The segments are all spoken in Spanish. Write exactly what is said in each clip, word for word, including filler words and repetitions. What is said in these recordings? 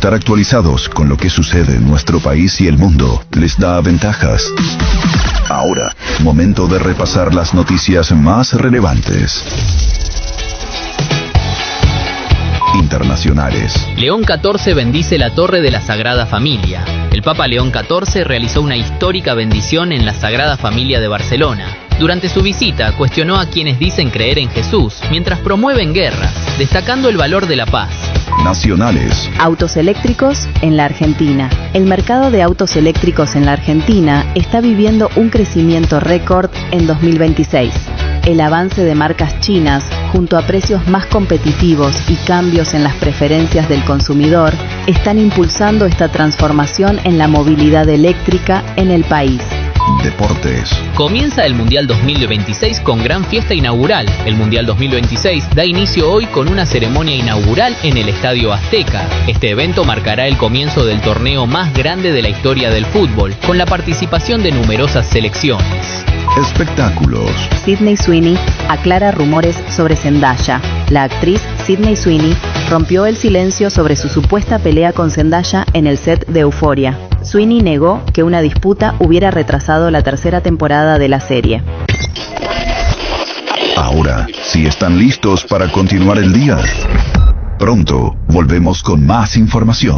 Estar actualizados con lo que sucede en nuestro país y el mundo les da ventajas. Ahora, momento de repasar las noticias más relevantes. Internacionales. León catorce bendice la Torre de la Sagrada Familia. El Papa León catorce realizó una histórica bendición en la Sagrada Familia de Barcelona. Durante su visita, cuestionó a quienes dicen creer en Jesús, mientras promueven guerras, destacando el valor de la paz. Nacionales. Autos eléctricos en la Argentina. El mercado de autos eléctricos en la Argentina está viviendo un crecimiento récord en dos mil veintiséis. El avance de marcas chinas, junto a precios más competitivos y cambios en las preferencias del consumidor, están impulsando esta transformación en la movilidad eléctrica en el país. Deportes. Comienza el Mundial dos mil veintiséis con gran fiesta inaugural. El Mundial dos mil veintiséis da inicio hoy con una ceremonia inaugural en el Estadio Azteca. Este evento marcará el comienzo del torneo más grande de la historia del fútbol, con la participación de numerosas selecciones. Espectáculos. Sydney Sweeney aclara rumores sobre Zendaya. La actriz Sydney Sweeney rompió el silencio sobre su supuesta pelea con Zendaya en el set de Euphoria. Sweeney negó que una disputa hubiera retrasado la tercera temporada de la serie. Ahora, si están listos para continuar el día, pronto volvemos con más información.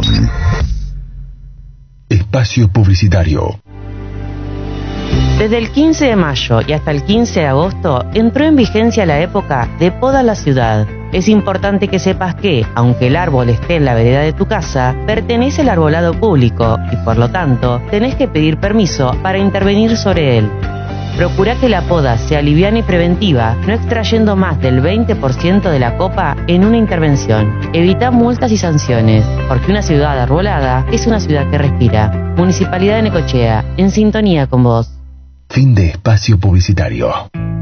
Espacio publicitario. Desde el quince de mayo y hasta el quince de agosto entró en vigencia la época de poda la ciudad. Es importante que sepas que, aunque el árbol esté en la vereda de tu casa, pertenece al arbolado público y por lo tanto tenés que pedir permiso para intervenir sobre él. Procura que la poda sea liviana y preventiva, no extrayendo más del veinte por ciento de la copa en una intervención. Evita multas y sanciones, porque una ciudad arbolada es una ciudad que respira. Municipalidad de Necochea, en sintonía con vos. Fin de espacio publicitario.